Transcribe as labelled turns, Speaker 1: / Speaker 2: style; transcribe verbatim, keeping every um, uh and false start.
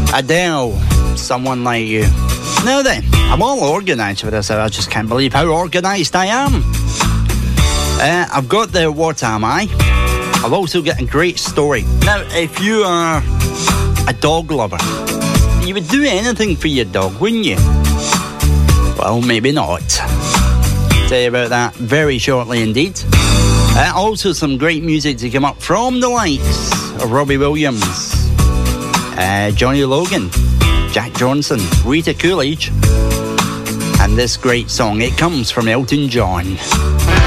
Speaker 1: Adele, Someone Like You. Now then, I'm all organised for this. I just can't believe how organised I am. Uh, I've got the What Am I? I've also got a great story. Now, if you are a dog lover, you would do anything for your dog, wouldn't you? Well, maybe not. Tell you about that very shortly indeed. Uh, also, some great music to come up from the likes of Robbie Williams, uh, Johnny Logan, Jack Johnson, Rita Coolidge, and this great song. It comes from Elton John.